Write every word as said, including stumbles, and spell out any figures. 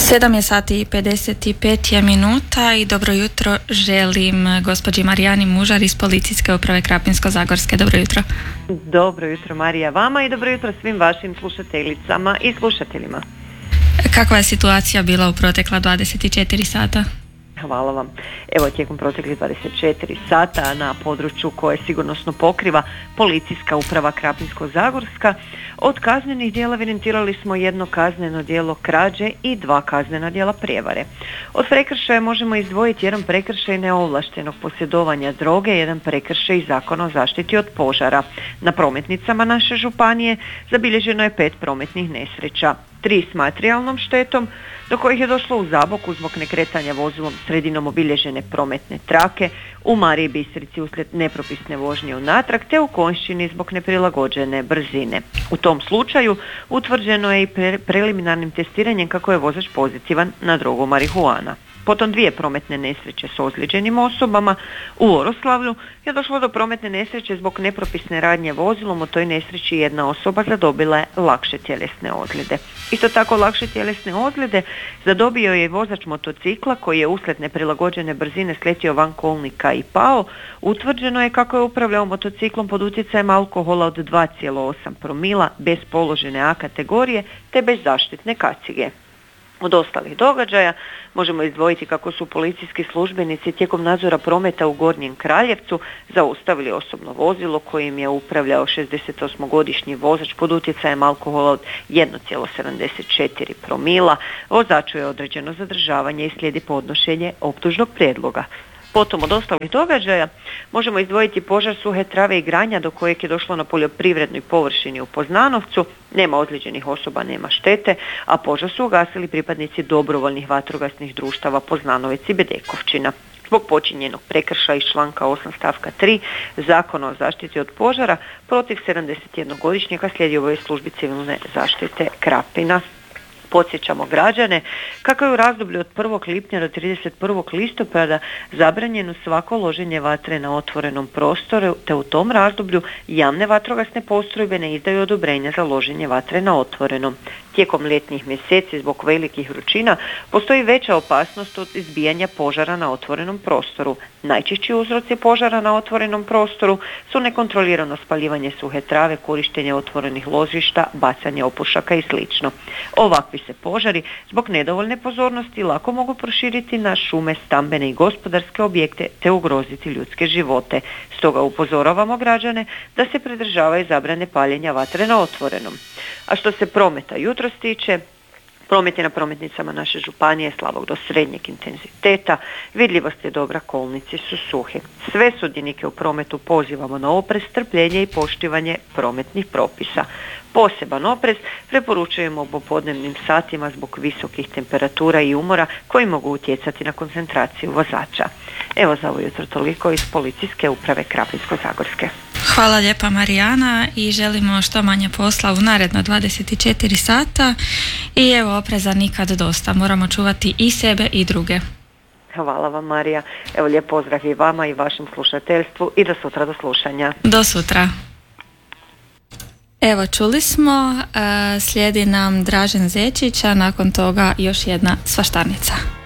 Sedam je sati i pedeset pet je minuta i dobro jutro želim gospođi Marijani Mužar iz Policijske uprave Krapinsko-zagorske. Dobro jutro. Dobro jutro Marija vama i dobro jutro svim vašim slušateljicama i slušateljima. Kakva je situacija bila u protekla dvadeset četiri sata? Hvala vam. Evo, tijekom proteklih dvadeset četiri sata na području koje sigurnosno pokriva Policijska uprava Krapinsko-zagorska od kaznenih djela evidentirali smo jedno kazneno djelo krađe i dva kaznena djela prijevare. Od prekršaja možemo izdvojiti jedan prekršaj neovlaštenog posjedovanja droge, jedan prekršaj Zakona o zaštiti od požara. Na prometnicama naše županije zabilježeno je pet prometnih nesreća. Tri s materijalnom štetom, do kojih je došlo u Zaboku zbog nekretanja vozilom sredinom obilježene prometne trake, u Mariji Bistrici uslijed nepropisne vožnje unatrag, te u Konjšćini zbog neprilagođene brzine. U tom slučaju utvrđeno je i pre- preliminarnim testiranjem kako je vozač pozitivan na drogu marihuana. Potom dvije prometne nesreće s ozlijeđenim osobama. U Oroslavlju je došlo do prometne nesreće zbog nepropisne radnje vozilom. U toj nesreći jedna osoba zadobila je lakše tjelesne ozljede. Isto tako lakše tjelesne ozljede zadobio je i vozač motocikla koji je uslijed neprilagođene brzine sletio van kolnika i pao. Utvrđeno je kako je upravljao motociklom pod utjecajem alkohola od dva zarez osam promila, bez položene A kategorije te bez zaštitne kacige. Od ostalih događaja možemo izdvojiti kako su policijski službenici tijekom nadzora prometa u Gornjem Kraljevcu zaustavili osobno vozilo kojim je upravljao šezdesetosmogodišnji vozač pod utjecajem alkohola od jedan zarez sedamdeset četiri promila. Vozaču je određeno zadržavanje i slijedi podnošenje optužnog prijedloga. Potom od ostalih događaja možemo izdvojiti požar suhe trave i granja do kojeg je došlo na poljoprivrednoj površini u Poznanovcu. Nema ozlijeđenih osoba, nema štete, a požar su ugasili pripadnici dobrovoljnih vatrogasnih društava Poznanovec i Bedekovčina. Zbog počinjenog prekršaja iz članka osam stavka tri Zakona o zaštiti od požara protiv sedamdesetjednogodišnjaka slijedi obavijest službi civilne zaštite Krapina. Podsjećamo građane kako je u razdoblju od prvog lipnja do trideset prvog listopada zabranjeno svako loženje vatre na otvorenom prostoru, te u tom razdoblju javne vatrogasne postrojbe ne izdaju odobrenja za loženje vatre na otvorenom. Tijekom ljetnih mjeseci zbog velikih vrućina postoji veća opasnost od izbijanja požara na otvorenom prostoru. Najčešći uzroci požara na otvorenom prostoru su nekontrolirano spaljivanje suhe trave, korištenje otvorenih ložišta, bacanje opušaka i sl. Ovakvi se požari zbog nedovoljne pozornosti lako mogu proširiti na šume, stambene i gospodarske objekte te ugroziti ljudske živote. Stoga upozoravamo građane da se pridržavaju zabrane paljenja vatre na otvorenom. A što se prometa jutros tiče, promet je na prometnicama naše županije slabog do srednjeg intenziteta, vidljivost je dobra, kolnici su suhi. Sve sudionike u prometu pozivamo na oprez, strpljenje i poštivanje prometnih propisa. Poseban oprez preporučujemo u popodnevnim satima zbog visokih temperatura i umora koji mogu utjecati na koncentraciju vozača. Evo za ovo jutro toliko iz Policijske uprave Krapinsko-zagorske. Hvala lijepa Marijana i želimo što manje posla u naredno dvadeset četiri sata i evo opreza nikad dosta, moramo čuvati i sebe i druge. Hvala vam Marija, evo lijep pozdrav i vama i vašem slušateljstvu i do sutra, do slušanja. Do sutra. Evo čuli smo, slijedi nam Dražen Zečić, a nakon toga još jedna svaštarnica.